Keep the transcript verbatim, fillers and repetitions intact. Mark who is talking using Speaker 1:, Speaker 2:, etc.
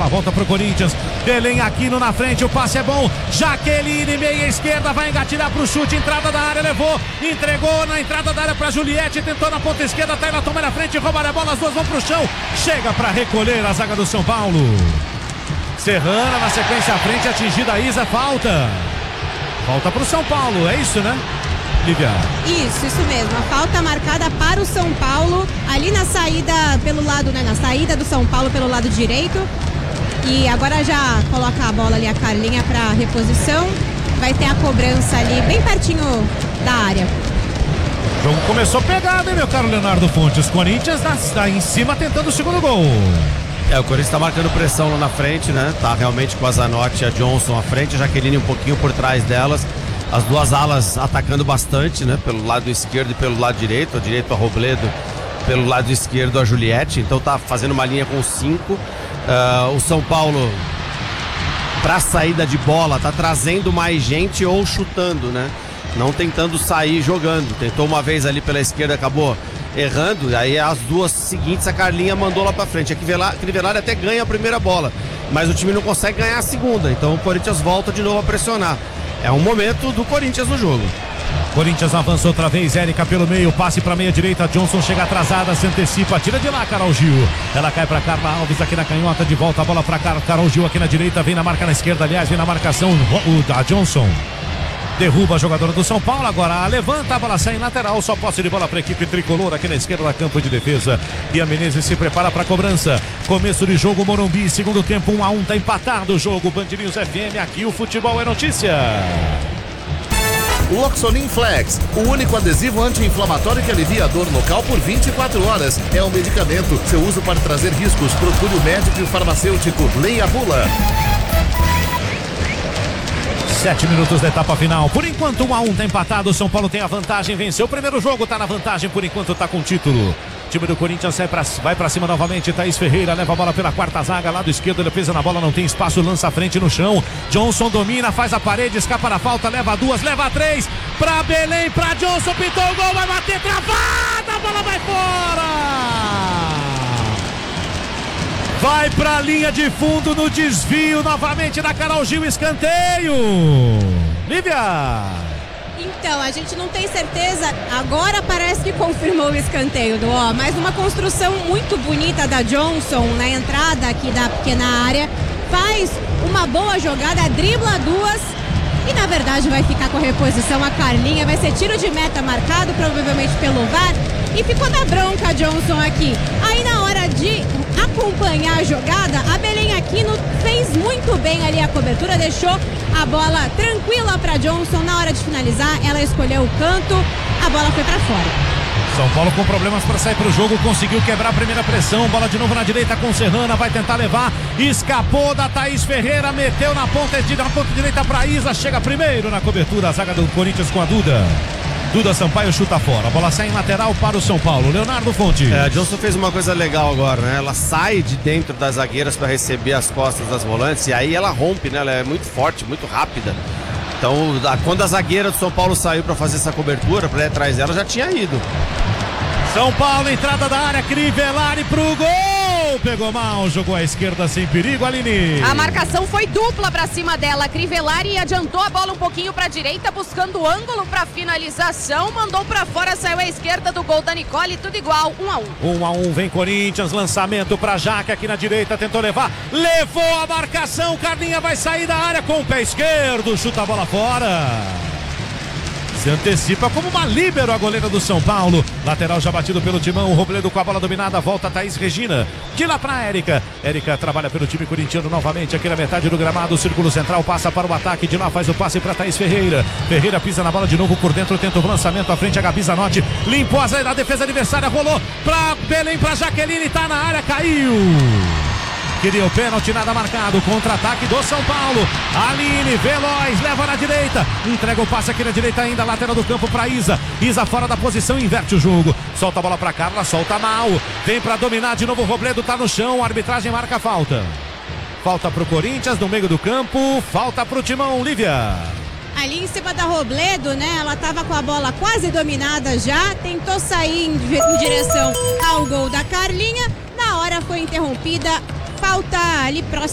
Speaker 1: bola volta pro Corinthians. Belém Aquino na frente, o passe é bom. Jaqueline, meia esquerda, vai engatilhar pro chute, entrada da área, levou, entregou na entrada da área pra Juliette, tentou na ponta esquerda, Taylor toma na frente, rouba a bola, as duas vão pro chão, chega pra recolher a zaga do São Paulo. Serrana na sequência à frente, atingida a Isa, falta. Falta pro São Paulo, é isso, né, Lívia?
Speaker 2: Isso, isso mesmo. A falta marcada para o São Paulo, ali na saída pelo lado, né? Na saída do São Paulo pelo lado direito. E agora já coloca a bola ali a Carlinha para reposição. Vai ter a cobrança ali bem pertinho da área.
Speaker 1: O jogo começou pegado, hein, meu caro Leonardo Fontes? Corinthians está em cima tentando o segundo gol.
Speaker 3: É, o Corinthians tá marcando pressão lá na frente, né? Tá realmente com a Zanotti e a Johnson à frente, a Jaqueline um pouquinho por trás delas. As duas alas atacando bastante, né? Pelo lado esquerdo e pelo lado direito. A direito a Robledo, pelo lado esquerdo a Juliette. Então tá fazendo uma linha com cinco. Uh, o São Paulo, pra saída de bola, tá trazendo mais gente ou chutando, né? Não tentando sair jogando. Tentou uma vez ali pela esquerda, acabou errando. Aí as duas seguintes a Carlinha mandou lá pra frente. A Crivellari até ganha a primeira bola, mas o time não consegue ganhar a segunda. Então o Corinthians volta de novo a pressionar. É um momento do Corinthians no jogo.
Speaker 1: Corinthians avança outra vez, Érica pelo meio, passe pra meia direita, Johnson chega atrasada, se antecipa, tira de lá Carol Gil. Ela cai pra Carla Alves aqui na canhota, de volta a bola pra Car Carol Gil aqui na direita, vem na marca na esquerda, aliás, vem na marcação o da Johnson. Derruba a jogadora do São Paulo, agora levanta a bola, sai em lateral, só posse de bola para a equipe tricolor aqui na esquerda da campo de defesa. E a Menezes se prepara para a cobrança. Começo de jogo, Morumbi, segundo tempo, um a um, tá empatado o jogo. Band News F M, aqui o futebol é notícia.
Speaker 4: Loxonin Flex, o único adesivo anti-inflamatório que alivia a dor local por vinte e quatro horas. É um medicamento. Seu uso pode trazer riscos. Procure o médico e o farmacêutico. Leia a bula.
Speaker 1: Sete minutos da etapa final. Por enquanto, um a um, tá empatado. O São Paulo tem a vantagem, venceu o primeiro jogo, tá na vantagem, por enquanto tá com o título. O time do Corinthians sai pra, vai pra cima novamente. Thaís Ferreira leva a bola pela quarta zaga, lado esquerdo, defesa na bola, não tem espaço, lança a frente no chão. Johnson domina, faz a parede, escapa na falta, leva duas, leva três. Pra Belém, pra Johnson, pintou o gol, vai bater, travada, a bola vai fora! Vai pra linha de fundo no desvio novamente da Carol Gil, escanteio. Lívia.
Speaker 2: Então, a gente não tem certeza, agora parece que confirmou o escanteio do ó, mas uma construção muito bonita da Johnson na entrada aqui da pequena área, faz uma boa jogada, dribla duas e na verdade vai ficar com a reposição a Carlinha, vai ser tiro de meta marcado provavelmente pelo V A R e ficou na bronca a Johnson aqui. Aí na hora de acompanhar a jogada, a Belém Aquino fez muito bem ali a cobertura, deixou a bola tranquila para Johnson. Na hora de finalizar, ela escolheu o canto, a bola foi para fora.
Speaker 1: São Paulo com problemas para sair para o jogo, conseguiu quebrar a primeira pressão, bola de novo na direita com Serrana, vai tentar levar, escapou da Thaís Ferreira, meteu na ponta, na ponta direita para Isa, chega primeiro na cobertura, a zaga do Corinthians com a Duda. Duda Sampaio chuta fora, a bola sai em lateral para o São Paulo. Leonardo Fonte.
Speaker 3: É, a Johnson fez uma coisa legal agora, né? Ela sai de dentro das zagueiras para receber as costas das volantes e aí ela rompe, né? Ela é muito forte, muito rápida. Então, quando a zagueira do São Paulo saiu para fazer essa cobertura, para ir atrás dela, já tinha ido.
Speaker 1: São Paulo, entrada da área, Crivellari pro gol! Pegou mal, jogou à esquerda sem perigo, Aline.
Speaker 5: A marcação foi dupla pra cima dela, Crivellari adiantou a bola um pouquinho pra direita, buscando ângulo pra finalização, mandou pra fora, saiu à esquerda do gol da Nicole, tudo igual, um a um.
Speaker 1: Um a um, vem Corinthians, lançamento pra Jaque aqui na direita, tentou levar, levou a marcação, Carlinha vai sair da área com o pé esquerdo, chuta a bola fora. Se antecipa como uma líbero a goleira do São Paulo. Lateral já batido pelo Timão. O Robledo com a bola dominada. Volta a Thaís Regina. De lá pra Érica. Érica trabalha pelo time corintiano novamente. Aqui na metade do gramado. O círculo central passa para o ataque. De lá faz o passe para Thaís Ferreira. Ferreira pisa na bola de novo por dentro. Tenta o lançamento à frente. A Gabi Zanotti. Limpou a defesa adversária. Rolou pra Belém, pra Jaqueline. Tá na área. Caiu. Queria o pênalti, nada marcado. Contra-ataque do São Paulo. Aline, veloz, leva na direita. Entrega o passe aqui na direita ainda. Lateral do campo para Isa. Isa fora da posição, inverte o jogo. Solta a bola para Carla, solta mal. Vem para dominar de novo. O Robledo tá no chão. A arbitragem marca a falta. Falta pro Corinthians no meio do campo. Falta pro Timão, Lívia.
Speaker 2: Ali em cima da Robledo, né? Ela tava com a bola quase dominada já. Tentou sair em, em direção ao gol da Carlinha. Na hora foi interrompida. Falta ali próximo